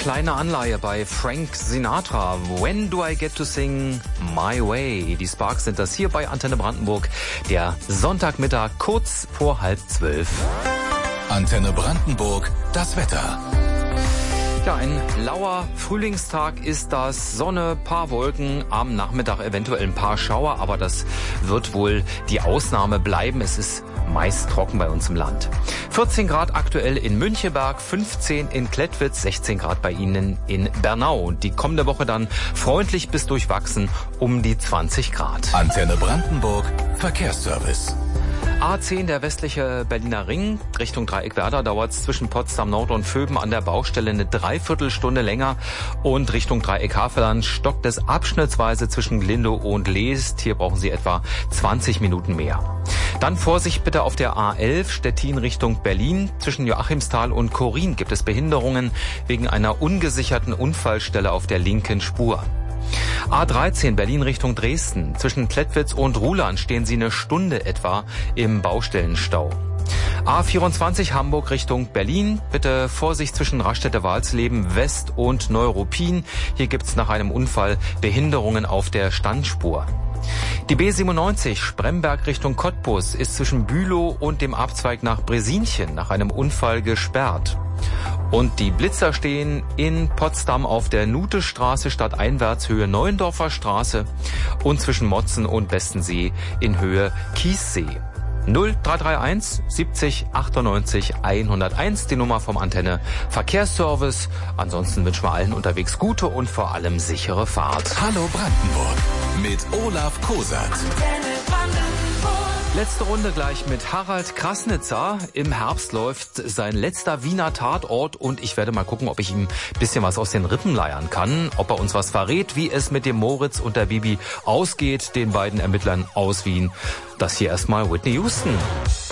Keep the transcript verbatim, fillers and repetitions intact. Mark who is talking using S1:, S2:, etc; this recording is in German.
S1: kleine Anleihe bei Frank Sinatra. When do I get to sing my way? Die Sparks sind das hier bei Antenne Brandenburg. Der Sonntagmittag kurz vor halb zwölf.
S2: Antenne Brandenburg, das Wetter.
S1: Ja, ein lauer Frühlingstag ist das. Sonne, paar Wolken, am Nachmittag eventuell ein paar Schauer, aber das wird wohl die Ausnahme bleiben. Es ist meist trocken bei uns im Land. vierzehn Grad aktuell in Müncheberg, fünfzehn in Klettwitz, sechzehn Grad bei Ihnen in Bernau. Und die kommende Woche dann freundlich bis durchwachsen um die zwanzig Grad.
S2: Antenne Brandenburg, Verkehrsservice.
S1: A zehn, der westliche Berliner Ring, Richtung Dreieckwerder, dauert es zwischen Potsdam Nord und Vöben an der Baustelle eine Dreiviertelstunde länger. Und Richtung Dreieck Havelland stockt es abschnittsweise zwischen Glindow und Leest. Hier brauchen Sie etwa zwanzig Minuten mehr. Dann Vorsicht bitte auf der A elf, Stettin Richtung Berlin. Zwischen Joachimsthal und Korin gibt es Behinderungen wegen einer ungesicherten Unfallstelle auf der linken Spur. A dreizehn, Berlin Richtung Dresden. Zwischen Klettwitz und Ruhland stehen Sie eine Stunde etwa im Baustellenstau. A vierundzwanzig, Hamburg Richtung Berlin. Bitte Vorsicht zwischen Raststätte-Walsleben West und Neuruppin. Hier gibt's nach einem Unfall Behinderungen auf der Standspur. Die B siebenundneunzig, Spremberg Richtung Cottbus, ist zwischen Bülow und dem Abzweig nach Bresinchen nach einem Unfall gesperrt. Und die Blitzer stehen in Potsdam auf der Nutestraße stadteinwärts Höhe Neuendorfer Straße und zwischen Motzen und Bestensee in Höhe Kiessee. null drei drei eins siebzig achtundneunzig hunderteins, die Nummer vom Antenne Verkehrsservice. Ansonsten wünschen wir allen unterwegs gute und vor allem sichere Fahrt.
S2: Hallo Brandenburg mit Olaf Kosat.
S1: Letzte Runde gleich mit Harald Krasnitzer. Im Herbst läuft sein letzter Wiener Tatort und ich werde mal gucken, ob ich ihm ein bisschen was aus den Rippen leiern kann, ob er uns was verrät, wie es mit dem Moritz und der Bibi ausgeht, den beiden Ermittlern aus Wien. Das hier erstmal Whitney Houston.